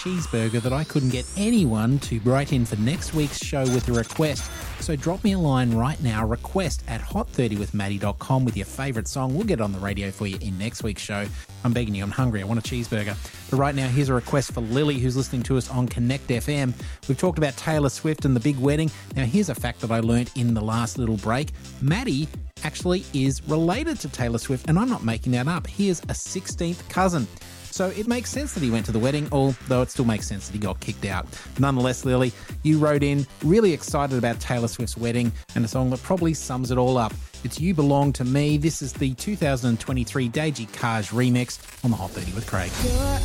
cheeseburger that I couldn't get anyone to write in for next week's show with a request. So drop me a line right now, request at hot30withmaddie.com with your favourite song. We'll get it on the radio for you in next week's show. I'm begging you, I'm hungry, I want a cheeseburger. But right now, here's a request for Lily, who's listening to us on Connect FM. We've talked about Taylor Swift and the big wedding. Now, here's a fact that I learnt in the last little break. Maddie actually is related to Taylor Swift, and I'm not making that up. He is a 16th cousin. So it makes sense that he went to the wedding, although it still makes sense that he got kicked out. Nonetheless, Lily, you wrote in really excited about Taylor Swift's wedding and a song that probably sums it all up. It's You Belong to Me. This is the 2023 Deji Kaj remix on the Hot 30 with Craig.